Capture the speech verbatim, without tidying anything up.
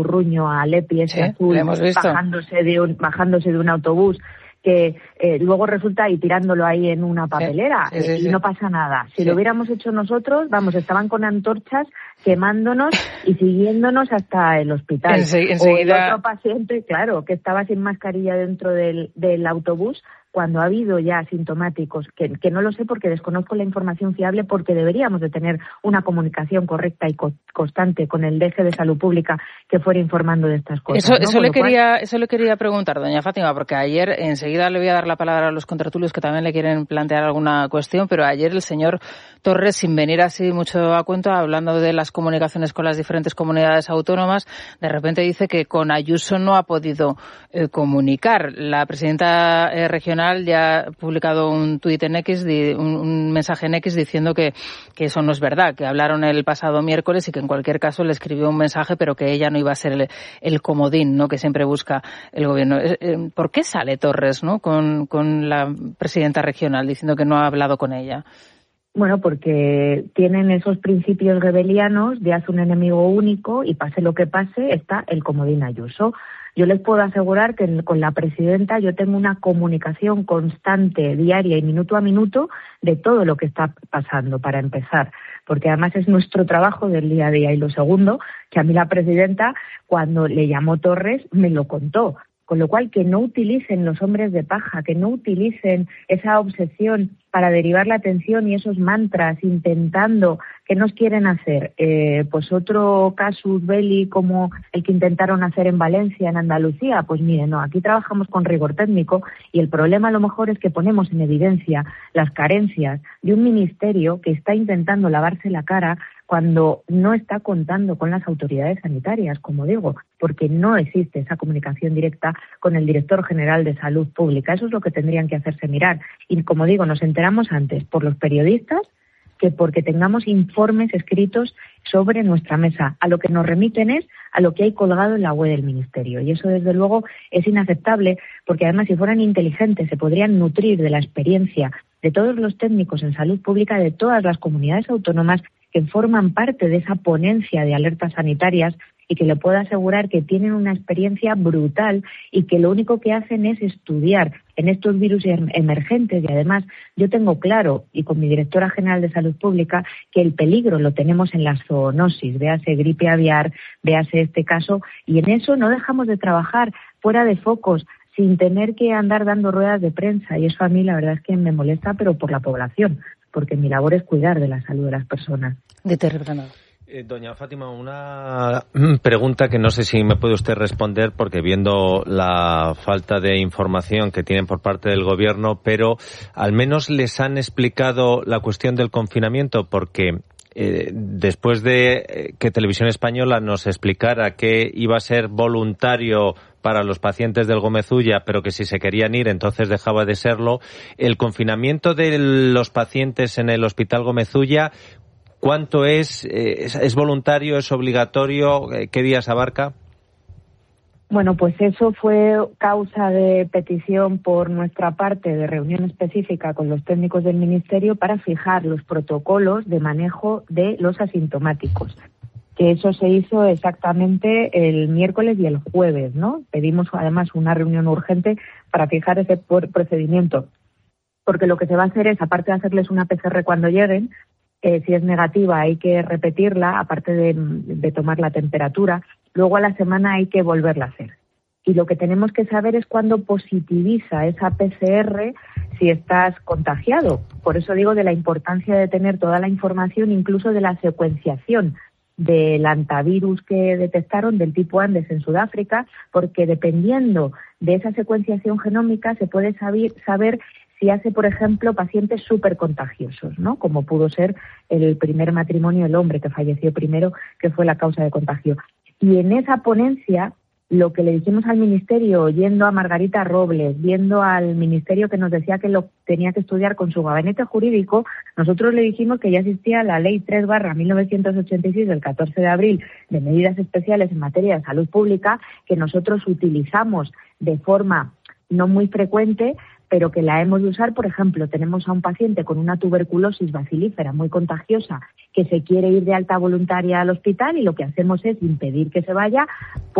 Ruño a Lepi, ese sí, azul, bajándose de un, bajándose de un autobús, que eh, luego resulta y tirándolo ahí en una papelera, sí, sí, sí, eh, y sí. no pasa nada. Si sí. lo hubiéramos hecho nosotros, vamos, estaban con antorchas quemándonos y siguiéndonos hasta el hospital. Ense- enseguida... O el otro paciente, claro, que estaba sin mascarilla dentro del, del autobús, cuando ha habido ya asintomáticos, que, que no lo sé porque desconozco la información fiable, porque deberíamos de tener una comunicación correcta y co- constante con el D G de Salud Pública que fuera informando de estas cosas. Eso, ¿no? eso, le cual... quería, eso le quería preguntar, doña Fátima, porque ayer, enseguida le voy a dar la palabra a los contratulios que también le quieren plantear alguna cuestión, pero ayer el señor Torres, sin venir así mucho a cuento, hablando de las comunicaciones con las diferentes comunidades autónomas, de repente dice que con Ayuso no ha podido eh, comunicar. La presidenta eh, regional ya ha publicado un tuit en X, di, un, un mensaje en X diciendo que, que eso no es verdad, que hablaron el pasado miércoles y que en cualquier caso le escribió un mensaje, pero que ella no iba a ser el, el comodín, ¿no?, que siempre busca el gobierno. ¿Por qué sale Torres, ¿no?, con, con la presidenta regional diciendo que no ha hablado con ella? Bueno, porque tienen esos principios rebelianos de haz un enemigo único y pase lo que pase, está el comodín Ayuso. Yo les puedo asegurar que con la presidenta yo tengo una comunicación constante, diaria y minuto a minuto de todo lo que está pasando, para empezar, porque además es nuestro trabajo del día a día. Y lo segundo, que a mí la presidenta, cuando le llamó Torres, me lo contó. Con lo cual, que no utilicen los hombres de paja, que no utilicen esa obsesión para derivar la atención y esos mantras intentando, ¿qué nos quieren hacer? Eh, pues otro casus belli como el que intentaron hacer en Valencia, en Andalucía. Pues miren, no, aquí trabajamos con rigor técnico y el problema a lo mejor es que ponemos en evidencia las carencias de un ministerio que está intentando lavarse la cara cuando no está contando con las autoridades sanitarias, como digo, porque no existe esa comunicación directa con el director general de Salud Pública. Eso es lo que tendrían que hacerse mirar. Y como digo, nos enteramos antes por los periodistas que porque tengamos informes escritos sobre nuestra mesa. A lo que nos remiten es a lo que hay colgado en la web del Ministerio. Y eso, desde luego, es inaceptable, porque además, si fueran inteligentes, se podrían nutrir de la experiencia de todos los técnicos en salud pública de todas las comunidades autónomas que forman parte de esa ponencia de alertas sanitarias, y que le puedo asegurar que tienen una experiencia brutal y que lo único que hacen es estudiar en estos virus emergentes. Y además yo tengo claro, y con mi directora general de Salud Pública, que el peligro lo tenemos en la zoonosis, véase gripe aviar, véase este caso, y en eso no dejamos de trabajar fuera de focos, sin tener que andar dando ruedas de prensa, y eso a mí la verdad es que me molesta, pero por la población, porque mi labor es cuidar de la salud de las personas. De terreno. Eh, doña Fátima, una pregunta que no sé si me puede usted responder, porque viendo la falta de información que tienen por parte del Gobierno, pero al menos les han explicado la cuestión del confinamiento, porque eh, después de eh, que Televisión Española nos explicara que iba a ser voluntario para los pacientes del Gómez Ulla, pero que si se querían ir entonces dejaba de serlo, el confinamiento de los pacientes en el Hospital Gómez Ulla, ¿cuánto es? ¿Es, es voluntario? ¿Es obligatorio? ¿Qué días abarca? Bueno, pues eso fue causa de petición por nuestra parte, de reunión específica con los técnicos del Ministerio para fijar los protocolos de manejo de los asintomáticos. Que eso se hizo exactamente el miércoles y el jueves, ¿no? Pedimos además una reunión urgente para fijar ese procedimiento. Porque lo que se va a hacer es, aparte de hacerles una P C R cuando lleguen, Eh, si es negativa hay que repetirla, aparte de, de tomar la temperatura, luego a la semana hay que volverla a hacer. Y lo que tenemos que saber es cuándo positiviza esa P C R si estás contagiado. Por eso digo de la importancia de tener toda la información, incluso de la secuenciación del antivirus que detectaron del tipo Andes en Sudáfrica, porque dependiendo de esa secuenciación genómica se puede saber, saber si hace, por ejemplo, pacientes súper contagiosos, ¿no? Como pudo ser el primer matrimonio, el hombre que falleció primero, que fue la causa de contagio. Y en esa ponencia, lo que le dijimos al Ministerio, yendo a Margarita Robles, viendo al Ministerio que nos decía que lo tenía que estudiar con su gabinete jurídico, nosotros le dijimos que ya existía la Ley tres barra mil novecientos ochenta y seis del catorce de abril de medidas especiales en materia de salud pública, que nosotros utilizamos de forma no muy frecuente, pero que la hemos de usar. Por ejemplo, tenemos a un paciente con una tuberculosis bacilífera muy contagiosa que se quiere ir de alta voluntaria al hospital y lo que hacemos es impedir que se vaya